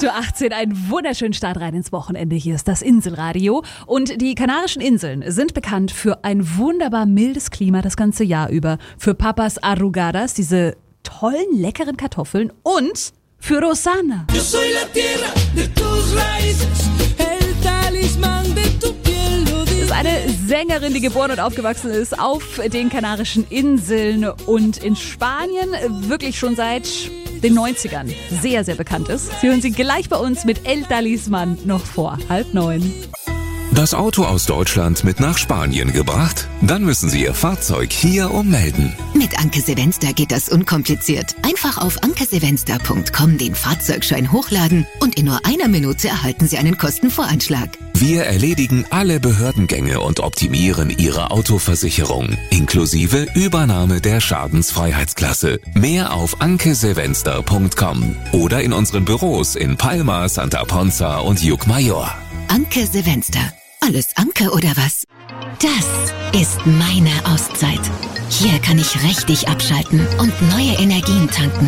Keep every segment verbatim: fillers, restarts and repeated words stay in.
acht Uhr achtzehn, einen wunderschönen Start rein ins Wochenende. Hier ist das Inselradio. Und die Kanarischen Inseln sind bekannt für ein wunderbar mildes Klima das ganze Jahr über. Für Papas Arrugadas, diese tollen, leckeren Kartoffeln und für Rosana. Yo soy la tierra de tus raíces, el talismán de tu piel. Das ist eine Sängerin, die geboren und aufgewachsen ist auf den Kanarischen Inseln und in Spanien wirklich schon seit den neunzigern sehr, sehr bekannt ist. Sie hören sie gleich bei uns mit El Talismán noch vor halb neun. Das Auto aus Deutschland mit nach Spanien gebracht? Dann müssen Sie Ihr Fahrzeug hier ummelden. Mit Anke Sevenster geht das unkompliziert. Einfach auf anke sevenster punkt com den Fahrzeugschein hochladen und in nur einer Minute erhalten Sie einen Kostenvoranschlag. Wir erledigen alle Behördengänge und optimieren Ihre Autoversicherung, inklusive Übernahme der Schadensfreiheitsklasse. Mehr auf anke sevenster punkt com oder in unseren Büros in Palma, Santa Ponza und Llucmajor. Anke Sevenster. Alles Anke oder was? Das ist meine Auszeit. Hier kann ich richtig abschalten und neue Energien tanken.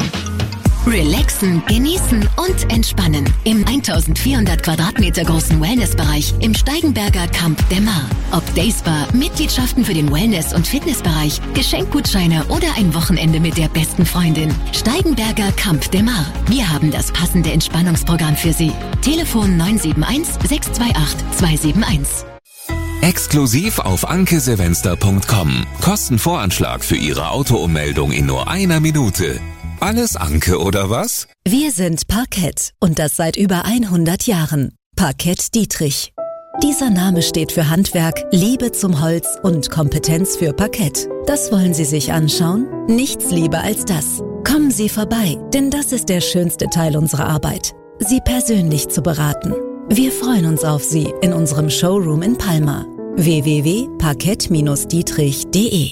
Relaxen, genießen und entspannen im eintausendvierhundert Quadratmeter großen Wellnessbereich im Steigenberger Camp de Mar. Ob Dayspa, Mitgliedschaften für den Wellness- und Fitnessbereich, Geschenkgutscheine oder ein Wochenende mit der besten Freundin. Steigenberger Camp de Mar. Wir haben das passende Entspannungsprogramm für Sie. Telefon neun sieben eins, sechs zwei acht, zwei sieben eins. Exklusiv auf anke sevenster punkt com. Kostenvoranschlag für Ihre Autoummeldung in nur einer Minute. Alles Anke oder was? Wir sind Parkett und das seit über hundert Jahren. Parkett Dietrich. Dieser Name steht für Handwerk, Liebe zum Holz und Kompetenz für Parkett. Das wollen Sie sich anschauen? Nichts lieber als das. Kommen Sie vorbei, denn das ist der schönste Teil unserer Arbeit. Sie persönlich zu beraten. Wir freuen uns auf Sie in unserem Showroom in Palma. w w w punkt parkett dietrich punkt de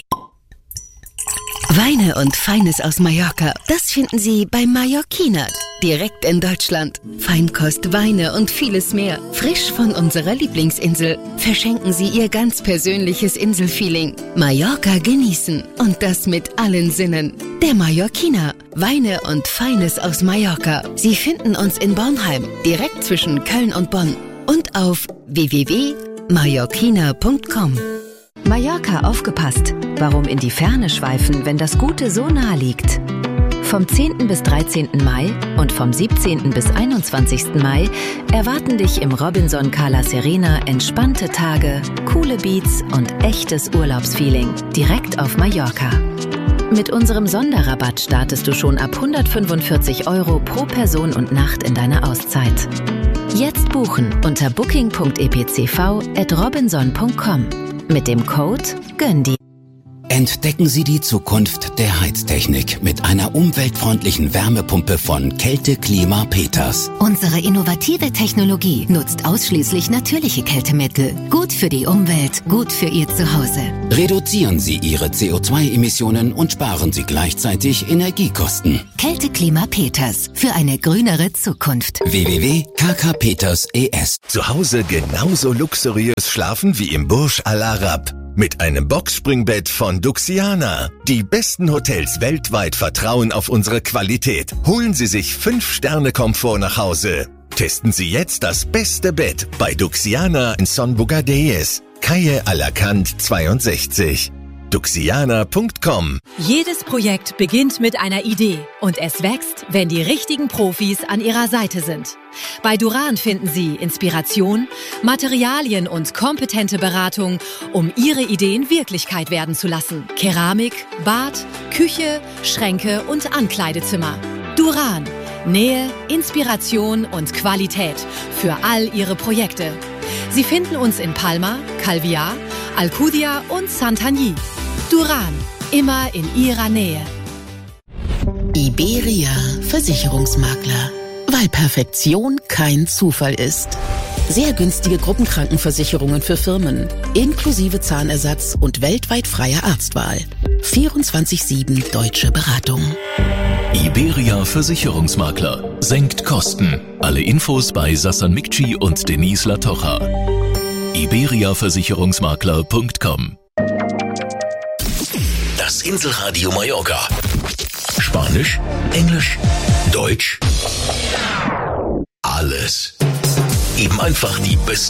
Weine und Feines aus Mallorca, das finden Sie bei Mallorquina, direkt in Deutschland. Feinkost, Weine und vieles mehr, frisch von unserer Lieblingsinsel. Verschenken Sie Ihr ganz persönliches Inselfeeling. Mallorca genießen und das mit allen Sinnen. Der Mallorquina, Weine und Feines aus Mallorca. Sie finden uns in Bornheim, direkt zwischen Köln und Bonn. Und auf w w w punkt mallorquina punkt com. Mallorca aufgepasst. Warum in die Ferne schweifen, wenn das Gute so nah liegt? Vom zehnten bis dreizehnten Mai und vom siebzehnten bis einundzwanzigsten Mai erwarten dich im Robinson Cala Serena entspannte Tage, coole Beats und echtes Urlaubsfeeling direkt auf Mallorca. Mit unserem Sonderrabatt startest du schon ab hundertfünfundvierzig Euro pro Person und Nacht in deiner Auszeit. Jetzt buchen unter booking punkt e p c v at robinson punkt com. Mit dem Code GÖNNDI. Entdecken Sie die Zukunft der Heiztechnik mit einer umweltfreundlichen Wärmepumpe von Kälte Klima Peters. Unsere innovative Technologie nutzt ausschließlich natürliche Kältemittel. Gut für die Umwelt, gut für Ihr Zuhause. Reduzieren Sie Ihre C O zwei Emissionen und sparen Sie gleichzeitig Energiekosten. Kälte Klima Peters für eine grünere Zukunft. w w w punkt k k peters punkt e s. Zu Hause genauso luxuriös schlafen wie im Burj Al Arab. Mit einem Boxspringbett von Duxiana. Die besten Hotels weltweit vertrauen auf unsere Qualität. Holen Sie sich fünf Sterne Komfort nach Hause. Testen Sie jetzt das beste Bett bei Duxiana in Son Bogadelles, Calle Alacant zweiundsechzig. duxiana punkt com. Jedes Projekt beginnt mit einer Idee und es wächst, wenn die richtigen Profis an Ihrer Seite sind. Bei Duran finden Sie Inspiration, Materialien und kompetente Beratung, um Ihre Ideen Wirklichkeit werden zu lassen. Keramik, Bad, Küche, Schränke und Ankleidezimmer. Duran. Nähe, Inspiration und Qualität für all Ihre Projekte. Sie finden uns in Palma, Calviá, Alcudia und Santanyí. Duran. Immer in Ihrer Nähe. Iberia Versicherungsmakler. Weil Perfektion kein Zufall ist. Sehr günstige Gruppenkrankenversicherungen für Firmen, inklusive Zahnersatz und weltweit freier Arztwahl. vierundzwanzig sieben deutsche Beratung. Iberia Versicherungsmakler. Senkt Kosten. Alle Infos bei Sassan Mikci und Denise Latocha. iberia versicherungsmakler punkt com. Das Inselradio Mallorca. Spanisch, Englisch, Deutsch. es. Eben einfach die besten